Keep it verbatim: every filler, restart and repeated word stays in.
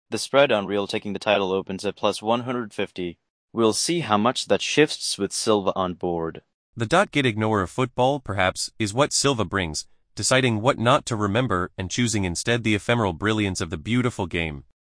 The spread on Real taking the title opens at plus one hundred fifty. We'll see how much that shifts with Silva on board. The dot-get ignore of football, perhaps, is what Silva brings, deciding what not to remember and choosing instead the ephemeral brilliance of the beautiful game.